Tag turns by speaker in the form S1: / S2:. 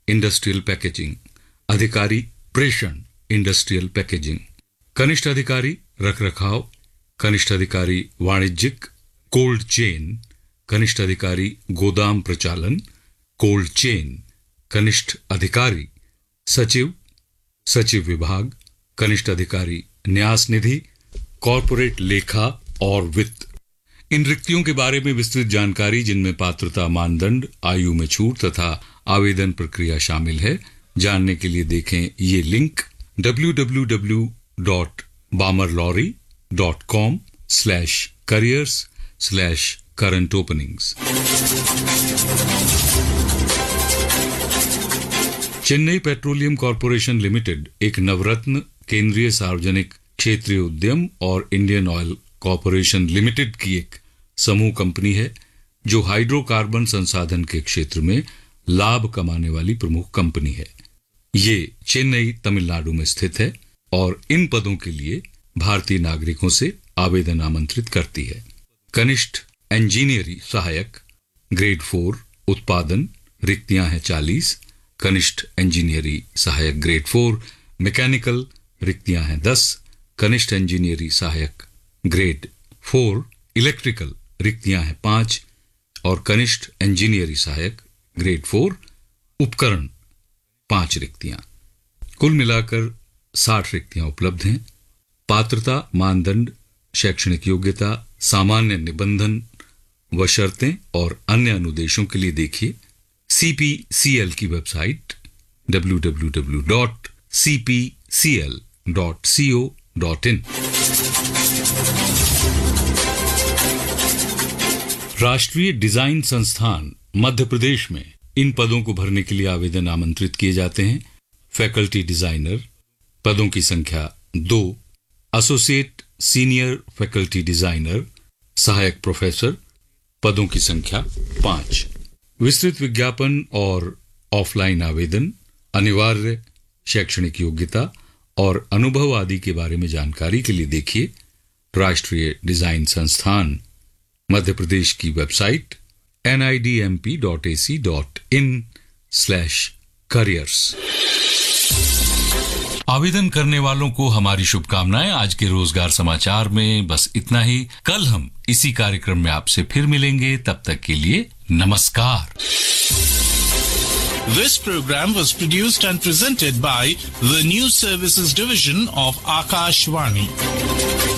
S1: Industrial packaging, अधिकारी प्रेषण industrial packaging, कनिष्ठ अधिकारी रखरखाव, कनिष्ठ अधिकारी वाणिज्यिक कोल्ड चेन, कनिष्ठ अधिकारी गोदाम प्रचालन कोल्ड चेन, कनिष्ठ अधिकारी सचिव सचिव विभाग, कनिष्ठ अधिकारी न्यास निधि, कॉरपोरेट लेखा और वित्त। इन रिक्तियों के बारे में विस्तृत जानकारी, जिनमें पात्रता मानदंड, आयु में छूट तथा आवेदन प्रक्रिया शामिल है, जानने के लिए देखें ये link www.bamarlorry.com/careers/current openings। Chennai petroleum corporation limited एक नवरत्न केंद्रीय सार्वजनिक क्षेत्रीय उद्यम और इंडियन ऑयल कॉरपोरेशन लिमिटेड की एक समूह कंपनी है जो हाइड्रोकार्बन संसाधन के क्षेत्र में लाभ कमाने वाली प्रमुख कंपनी है। ये चेन्नई तमिलनाडु में स्थित है और इन पदों के लिए भारतीय नागरिकों से आवेदन आमंत्रित करती है। कनिष्ठ इंजीनियरी सहायक ग्रेड 4 उत्पादन रिक्तियां हैं 40, कनिष्ठ इंजीनियरी सहायक ग्रेड 4 मैकेनिकल रिक्तियां हैं 10, कनिष्ठ इंजीनियरी सहायक ग्रेड 4 इलेक्ट्रिकल रिक्तियां हैं 5 और कनिष्ठ इंजीनियरी सहायक ग्रेड 4 उपकरण 5 रिक्तियां। कुल मिलाकर 60 रिक्तियां उपलब्ध हैं। पात्रता मानदंड, शैक्षणिक योग्यता, सामान्य निबंधन व शर्तें और अन्य अनुदेशों के लिए देखिए CPCL की वेबसाइट www.cpcl.co.in। राष्ट्रीय डिजाइन संस्थान मध्य प्रदेश में इन पदों को भरने के लिए आवेदन आमंत्रित किए जाते हैं। फैकल्टी डिजाइनर पदों की संख्या 2, एसोसिएट सीनियर फैकल्टी डिजाइनर सहायक प्रोफेसर पदों की संख्या 5। विस्तृत विज्ञापन और ऑफलाइन आवेदन, अनिवार्य शैक्षणिक योग्यता और अनुभव आदि के बारे में जानकारी के लिए देखिए राष्ट्रीय डिजाइन संस्थान मध्य प्रदेश की वेबसाइट nidmp.ac.in/careers। आवेदन करने वालों को हमारी शुभकामनाएं। आज के रोजगार समाचार में बस इतना ही। कल हम इसी कार्यक्रम में आपसे फिर मिलेंगे, तब तक के लिए नमस्कार।
S2: This program was produced and presented by the News Services Division of Akashvani.